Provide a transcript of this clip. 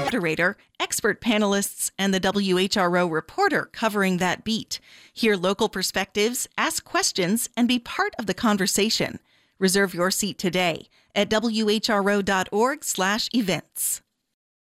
moderator, expert panelists, and the WHRO reporter covering that beat. Hear local perspectives, ask questions, and be part of the conversation. Reserve your seat today at whro.org/events.